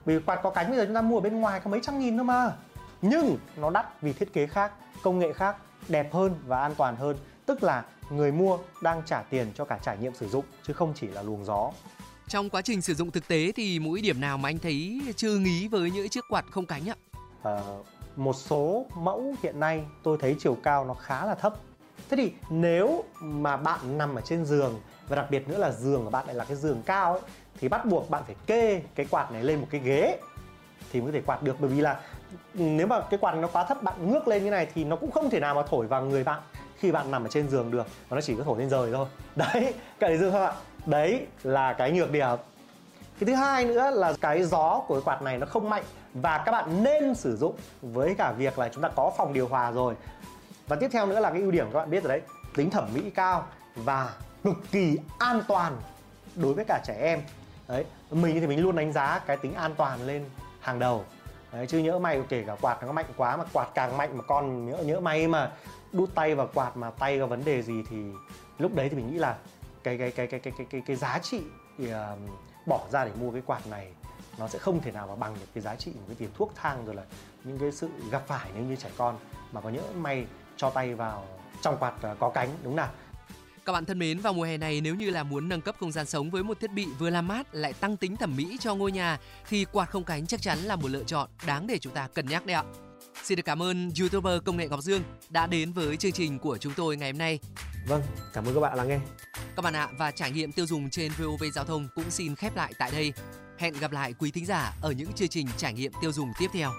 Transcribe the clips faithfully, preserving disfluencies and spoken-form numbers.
Vì quạt có cánh bây giờ chúng ta mua ở bên ngoài có mấy trăm nghìn thôi mà. Nhưng nó đắt vì thiết kế khác, công nghệ khác, đẹp hơn và an toàn hơn. Tức là người mua đang trả tiền cho cả trải nghiệm sử dụng chứ không chỉ là luồng gió. Trong quá trình sử dụng thực tế thì mỗi điểm nào mà anh thấy chưa nghĩ với những chiếc quạt không cánh ạ? À, một số mẫu hiện nay tôi thấy chiều cao nó khá là thấp. Thế thì nếu mà bạn nằm ở trên giường, và đặc biệt nữa là giường của bạn lại là cái giường cao ấy, thì bắt buộc bạn phải kê cái quạt này lên một cái ghế thì mới có thể quạt được. Bởi vì là nếu mà cái quạt nó quá thấp, bạn ngước lên như này thì nó cũng không thể nào mà thổi vào người bạn khi bạn nằm ở trên giường được, mà nó chỉ có thổi lên rời thôi. Đấy, cái đấy dương không ạ? Đấy là cái nhược điểm. Cái thứ hai nữa là cái gió của cái quạt này nó không mạnh, và các bạn nên sử dụng với cả việc là chúng ta có phòng điều hòa rồi. Và tiếp theo nữa là cái ưu điểm các bạn biết rồi đấy, tính thẩm mỹ cao và cực kỳ an toàn đối với cả trẻ em. Đấy, mình thì mình luôn đánh giá cái tính an toàn lên hàng đầu. Đấy, chứ nhỡ may kể cả quạt nó mạnh quá, mà quạt càng mạnh mà con nhỡ nhỡ may mà đút tay vào quạt mà tay có vấn đề gì thì lúc đấy thì mình nghĩ là cái cái cái cái cái cái cái, cái giá trị thì, uh, bỏ ra để mua cái quạt này nó sẽ không thể nào mà bằng được cái giá trị của cái tiền thuốc thang rồi là những cái sự gặp phải nếu như trẻ con mà có nhỡ may cho tay vào trong quạt uh, có cánh, đúng nào. Các bạn thân mến, vào mùa hè này nếu như là muốn nâng cấp không gian sống với một thiết bị vừa làm mát lại tăng tính thẩm mỹ cho ngôi nhà thì quạt không cánh chắc chắn là một lựa chọn đáng để chúng ta cân nhắc đấy ạ. Xin được cảm ơn YouTuber Công nghệ Ngọc Dương đã đến với chương trình của chúng tôi ngày hôm nay. Vâng, cảm ơn các bạn lắng nghe. Các bạn ạ, và trải nghiệm tiêu dùng trên vê o vê Giao thông cũng xin khép lại tại đây. Hẹn gặp lại quý thính giả ở những chương trình trải nghiệm tiêu dùng tiếp theo.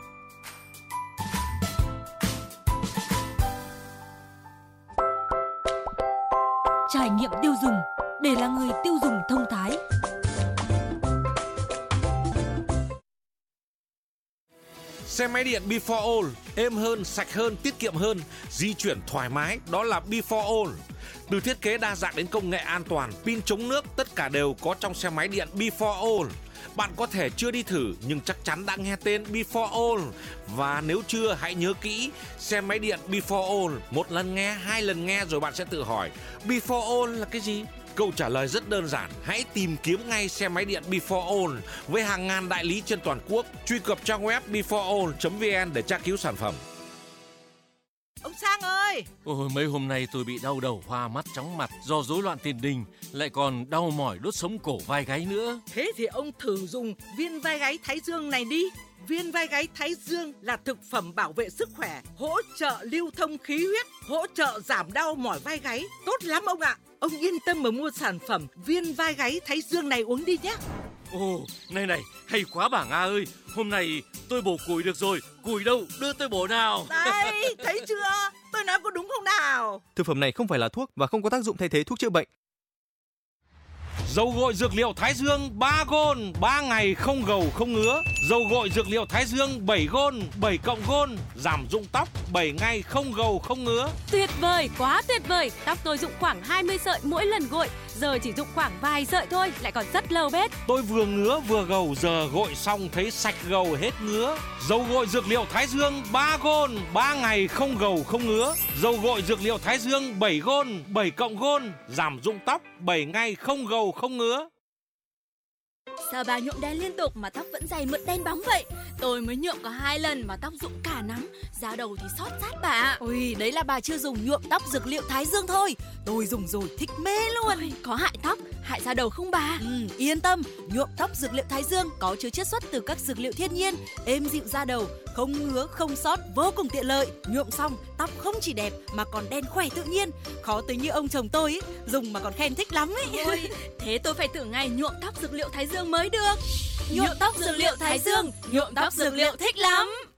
Trải nghiệm tiêu dùng để là người tiêu dùng thông thái. Xe máy điện Before All, êm hơn, sạch hơn, tiết kiệm hơn, di chuyển thoải mái, đó là Before All. Từ thiết kế đa dạng đến công nghệ an toàn, pin chống nước, tất cả đều có trong xe máy điện Before All. Bạn có thể chưa đi thử nhưng chắc chắn đã nghe tên Before All. Và nếu chưa, hãy nhớ kỹ, xe máy điện Before All, một lần nghe, hai lần nghe rồi bạn sẽ tự hỏi Before All là cái gì? Câu trả lời rất đơn giản, hãy tìm kiếm ngay xe máy điện Before All với hàng ngàn đại lý trên toàn quốc. Truy cập trang web before all chấm vn để tra cứu sản phẩm. Ông Sang ơi! Ôi, mấy hôm nay tôi bị đau đầu, hoa mắt, chóng mặt do rối loạn tiền đình, lại còn đau mỏi đốt sống cổ vai gáy nữa. Thế thì ông thử dùng viên vai gáy Thái Dương này đi. Viên vai gáy Thái Dương là thực phẩm bảo vệ sức khỏe, hỗ trợ lưu thông khí huyết, hỗ trợ giảm đau mỏi vai gáy. Tốt lắm ông ạ! Ông yên tâm mà mua sản phẩm viên vai gáy Thái Dương này uống đi nhé. Ồ, này này, hay quá bà Nga ơi. Hôm nay tôi bổ củi được rồi. Củi đâu, đưa tôi bổ nào. Đây, thấy chưa? Tôi nói có đúng không nào? Thực phẩm này không phải là thuốc và không có tác dụng thay thế thuốc chữa bệnh. Dầu gội dược liệu Thái Dương ba gôn, ba ngày không gầu không ngứa. Dầu gội dược liệu Thái Dương bảy gôn, bảy cộng gôn, giảm rụng tóc, bảy ngày không gầu không ngứa. Tuyệt vời, quá tuyệt vời. Tóc tôi rụng khoảng hai mươi sợi mỗi lần gội, giờ chỉ rụng khoảng vài sợi thôi, lại còn rất lâu bết. Tôi vừa ngứa vừa gầu, giờ gội xong thấy sạch gầu hết ngứa. Dầu gội dược liệu Thái Dương ba gôn, ba ngày không gầu không ngứa. Dầu gội dược liệu Thái Dương bảy gôn, bảy cộng gôn, giảm rụng tóc, bảy ngày không gầu không ngứa. Sao bà nhuộm đen liên tục mà tóc vẫn dày mượt đen bóng vậy? Tôi mới nhuộm có hai lần mà tóc rụng cả nắm, da đầu thì xót sát bà. Ôi, đấy là bà chưa dùng nhuộm tóc dược liệu Thái Dương thôi. Tôi dùng rồi thích mê luôn. Ôi, có hại tóc, hại da đầu không bà? Ừ, yên tâm, nhuộm tóc dược liệu Thái Dương có chứa chiết xuất từ các dược liệu thiên nhiên, êm dịu da đầu, không ngứa, không xót, vô cùng tiện lợi. Nhuộm xong, tóc không chỉ đẹp mà còn đen khỏe tự nhiên. Khó tính như ông chồng tôi ấy, dùng mà còn khen thích lắm ấy. Ôi, thế tôi phải thử ngay nhuộm tóc dược liệu Thái Dương mới được. Nhuộm tóc dược liệu Thái Dương, nhuộm tóc dược liệu thích lắm.